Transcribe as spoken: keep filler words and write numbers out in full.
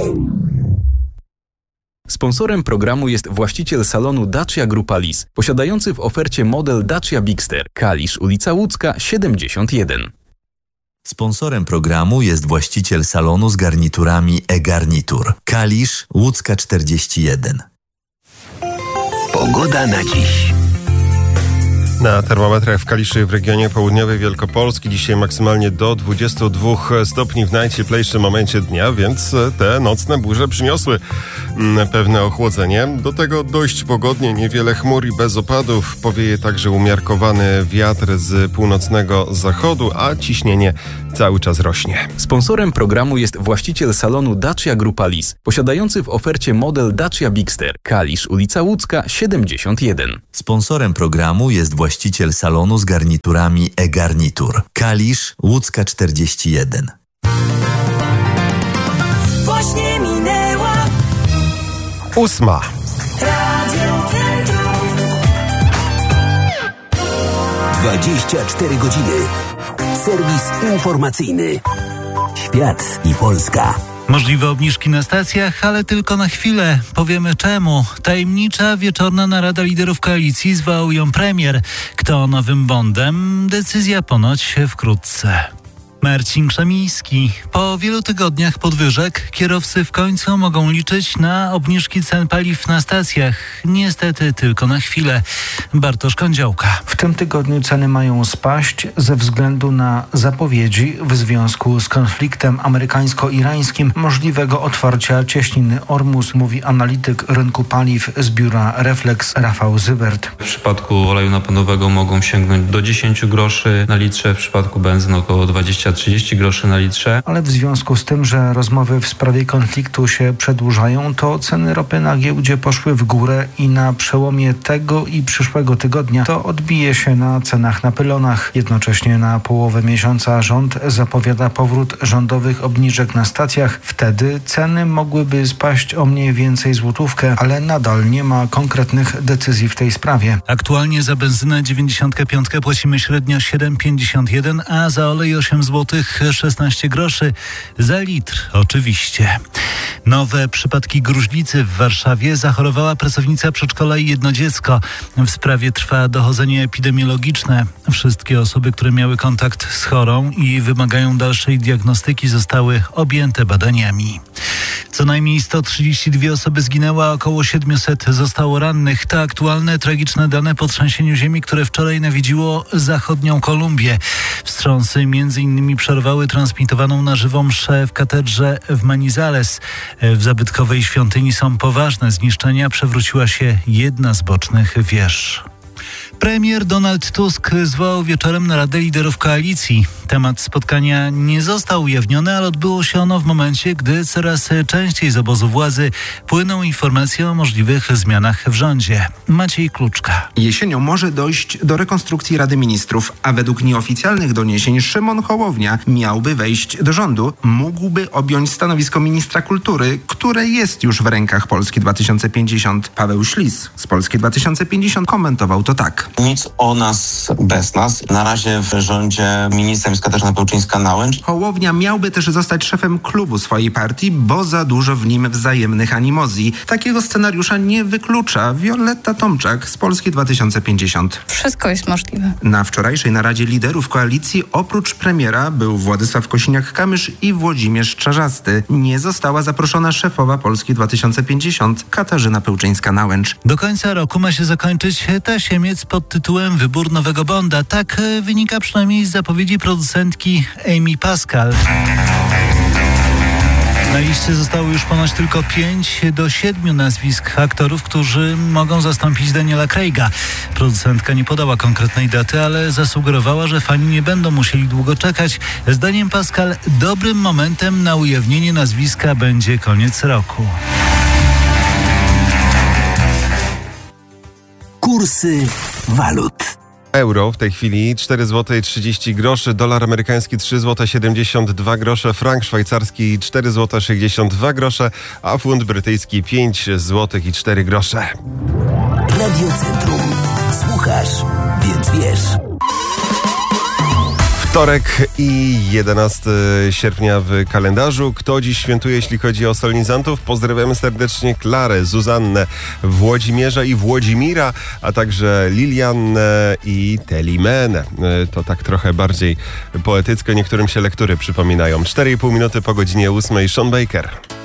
Sponsorem programu jest właściciel salonu Dacia Grupa Lis, posiadający w ofercie model Dacia Bigster, Kalisz, ulica Łódzka, siedemdziesiąt jeden. Sponsorem programu jest właściciel salonu z garniturami e-garnitur, Kalisz, Łódzka czterdzieści jeden. Pogoda na dziś. Na termometrach w Kaliszy w regionie południowej Wielkopolski dzisiaj maksymalnie do dwudziestu dwóch stopni w najcieplejszym momencie dnia, więc te nocne burze przyniosły pewne ochłodzenie. Do tego dość pogodnie, niewiele chmur i bez opadów. Powieje także umiarkowany wiatr z północnego zachodu, a ciśnienie cały czas rośnie. Sponsorem programu jest właściciel salonu Dacia Grupa Lis, posiadający w ofercie model Dacia Bigster, Kalisz, ulica Łódzka, siedemdziesiąt jeden. Sponsorem programu jest właściciel salonu z garniturami e-garnitur, Kalisz, Łódzka czterdzieści jeden. Właśnie minęła Ósma. Radio Centrum. dwadzieścia cztery godziny. Serwis informacyjny. Świat i Polska. Możliwe obniżki na stacjach, ale tylko na chwilę. Powiemy czemu. Tajemnicza wieczorna narada liderów koalicji, zwołał ją premier. Kto nowym bondem? Decyzja ponoć wkrótce. Marcin Krzemiński. Po wielu tygodniach podwyżek kierowcy w końcu mogą liczyć na obniżki cen paliw na stacjach. Niestety tylko na chwilę. Bartosz Kądziołka. W tym tygodniu ceny mają spaść ze względu na zapowiedzi w związku z konfliktem amerykańsko-irańskim możliwego otwarcia cieśniny Ormus, mówi analityk rynku paliw z biura Reflex Rafał Zywert. W przypadku oleju napędowego mogą sięgnąć do dziesięć groszy na litrze, w przypadku benzyny około dwadzieścia do trzydziestu groszy na litrze. Ale w związku z tym, że rozmowy w sprawie konfliktu się przedłużają, to ceny ropy na giełdzie poszły w górę i na przełomie tego i przyszłego tygodnia to odbije się na cenach na pylonach. Jednocześnie na połowę miesiąca rząd zapowiada powrót rządowych obniżek na stacjach. Wtedy ceny mogłyby spaść o mniej więcej złotówkę, ale nadal nie ma konkretnych decyzji w tej sprawie. Aktualnie za benzynę dziewięćdziesiąt pięć płacimy średnio siedem pięćdziesiąt jeden, a za olej osiem złotych szesnaście groszy za litr oczywiście. Nowe przypadki gruźlicy w Warszawie. Zachorowała pracownica przedszkola i jedno dziecko. W sprawie trwa dochodzenie epidemiologiczne. Wszystkie osoby, które miały kontakt z chorą i wymagają dalszej diagnostyki, zostały objęte badaniami. Co najmniej sto trzydzieści dwie osoby zginęły, a około siedemset zostało rannych. To aktualne, tragiczne dane po trzęsieniu ziemi, które wczoraj nawiedziło zachodnią Kolumbię. Wstrząsy między innymi przerwały transmitowaną na żywo mszę w katedrze w Manizales. W zabytkowej świątyni są poważne zniszczenia. Przewróciła się jedna z bocznych wież. Premier Donald Tusk zwołał wieczorem naradę liderów koalicji. Temat spotkania nie został ujawniony, ale odbyło się ono w momencie, gdy coraz częściej z obozu władzy płyną informacje o możliwych zmianach w rządzie. Maciej Kluczka. Jesienią może dojść do rekonstrukcji Rady Ministrów, a według nieoficjalnych doniesień Szymon Hołownia miałby wejść do rządu. Mógłby objąć stanowisko ministra kultury, które jest już w rękach Polski dwa tysiące pięćdziesiąt. Paweł Ślis z Polski dwa tysiące pięćdziesiąt komentował to tak. Nic o nas bez nas. Na razie w rządzie ministrem jest Katarzyna Pełczyńska-Nałęcz. Hołownia miałby też zostać szefem klubu swojej partii, bo za dużo w nim wzajemnych animozji. Takiego scenariusza nie wyklucza Wioletta Tomczak z Polski dwa tysiące pięćdziesiąt. Wszystko jest możliwe. Na wczorajszej naradzie liderów koalicji oprócz premiera był Władysław Kosiniak-Kamysz i Włodzimierz Czarzasty. Nie została zaproszona szefowa Polski dwa tysiące pięćdziesiąt Katarzyna Pełczyńska-Nałęcz. Do końca roku ma się zakończyć tasiemiec pod tytułem Wybór nowego Bonda. Tak wynika przynajmniej z zapowiedzi producentki Amy Pascal. Na liście zostało już ponoć tylko pięć do siedmiu nazwisk aktorów, którzy mogą zastąpić Daniela Craiga. Producentka nie podała konkretnej daty, ale zasugerowała, że fani nie będą musieli długo czekać. Zdaniem Pascal dobrym momentem na ujawnienie nazwiska będzie koniec roku. Kursy walut. Euro w tej chwili cztery złote trzydzieści groszy, dolar amerykański trzy złote siedemdziesiąt dwa grosze, frank szwajcarski cztery złote sześćdziesiąt dwa grosze, a funt brytyjski pięć złotych i cztery grosze. Radio Centrum. Słuchasz, więc wiesz. Wtorek i jedenastego sierpnia w kalendarzu. Kto dziś świętuje, jeśli chodzi o solenizantów? Pozdrawiamy serdecznie Klarę, Zuzannę, Włodzimierza i Włodzimira, a także Liliannę i Telimenę. To tak trochę bardziej poetycko, niektórym się lektury przypominają. cztery i pół minuty po godzinie ósmej. Sean Baker.